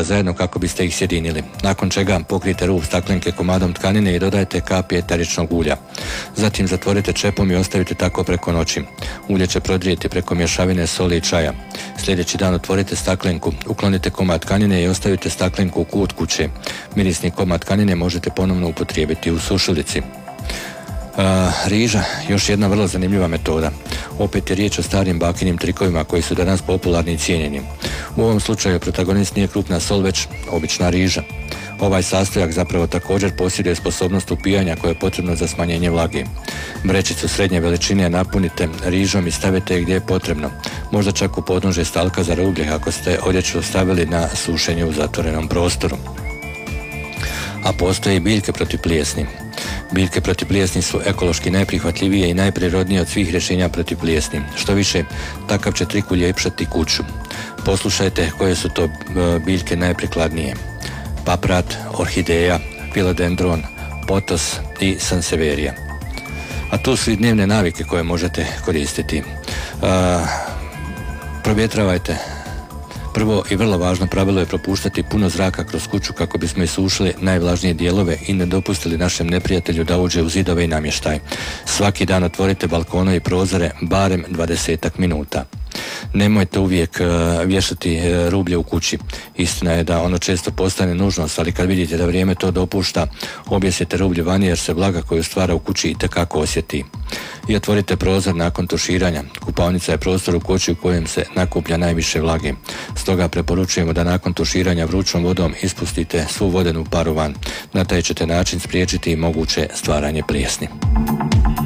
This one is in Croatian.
rublja zajedno kako biste ih sjedinili, nakon čega pokrijte rub staklenke komadom tkanine i dodajte kap eteričnog ulja. Zatim zatvorite čepom i ostavite tako preko noći. Ulje će prodrijeti preko mješavine soli i čaja. Sljedeći dan otvorite staklenku, uklonite komad tkanine i ostavite staklenku u kut kuće. Mirisni komad tkanine možete ponovno upotrijebiti u sušilici. Riža, još jedna vrlo zanimljiva metoda. Opet je riječ o starim bakinim trikovima koji su danas popularni i cijenjeni. U ovom slučaju protagonist nije krupna sol, već obična riža. Ovaj sastojak zapravo također posjeduje sposobnost upijanja koje je potrebno za smanjenje vlage. Vrećicu srednje veličine napunite rižom i stavite je gdje je potrebno, možda čak u podnožje stalka za rublje ako ste odjeću stavili na sušenje u zatvorenom prostoru. A postoje i biljke protiv plijesni. Biljke protiv plijesni su ekološki najprihvatljivije i najprirodnije od svih rješenja protiv plijesni. Što više, takav će trik uljepšati kuću. Poslušajte koje su to biljke najprikladnije. Paprat, orhideja, filodendron, potos i sanseverija. A tu su i dnevne navike koje možete koristiti. Provjetravajte. Prvo i vrlo važno pravilo je propuštati puno zraka kroz kuću kako bismo isušili najvlažnije dijelove i ne dopustili našem neprijatelju da uđe u zidove i namještaj. Svaki dan otvorite balkone i prozore barem 20 minuta. Nemojte uvijek vješati rublje u kući. Istina je da ono često postane nužnost, ali kad vidite da vrijeme to dopušta, objesite rublje vani jer se vlaga koju stvara u kući itekako osjeti. I otvorite prozor nakon tuširanja. Kupaonica je prostor u kući u kojem se nakuplja najviše vlage. Stoga preporučujemo da nakon tuširanja vrućom vodom ispustite svu vodenu paru van. Na taj ćete način spriječiti moguće stvaranje plijesni.